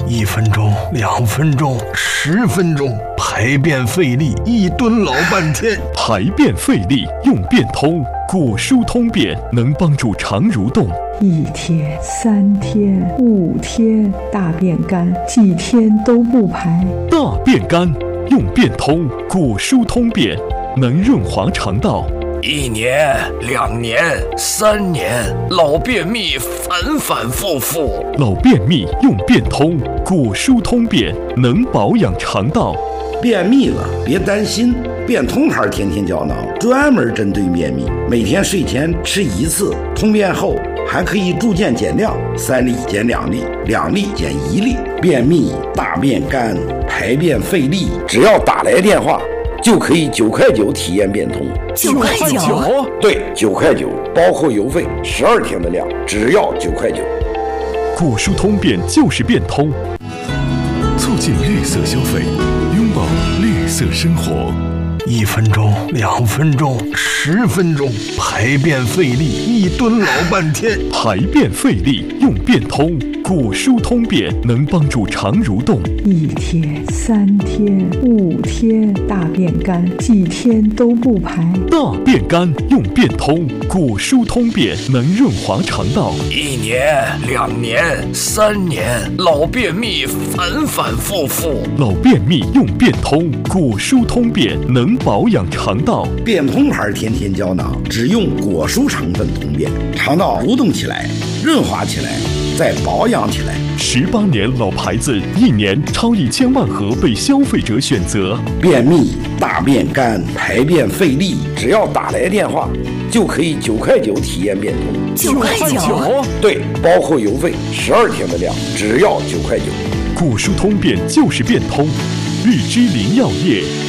1分钟、2分钟、10分钟，排便费力，1蹲老半天。 排便费力用便通，果蔬通便能帮助肠蠕动。 1天、3天、5天，大便干，几天都不排。 大便干用便通，果蔬通便能润滑肠道。 1年、2年、3年，老便秘反反复复。 老便秘用便通，果蔬通便能保养肠道。 便秘了别担心，便通牌天天胶囊专门针对便秘，每天睡前吃1次，通便后还可以逐渐减量，3粒减2粒，2粒减1粒。便秘、大便干、排便费力，只要打来电话就可以9块9体验便通。 9块9？ 对，9块9，包括邮费，12天的量，只要9块9。 果蔬通便就是便通， 促进绿色消费，拥抱绿色生活。 1分钟、2分钟、10分钟，排便费力，1蹲老半天。 排便费力用便通，果蔬通便能帮助肠蠕动。 1天、3天、5天，大便干，几天都不排。 大便干用便通，果蔬通便能润滑肠道。 1年、2年、3年，老便秘反反复复。 老便秘用便通，果蔬通便能保养肠道。 便通牌天天胶囊只用果蔬成分通便，肠道蠕动起来，润滑起来，再保养起来。 18年老牌子，1年超1000万盒被消费者选择。 便秘、大便干、排便费力，只要打来电话就可以9块9体验便通。 9块9？ 对，包括邮费，12天的量，只要9块9。 果蔬通便就是便通，绿之林药业。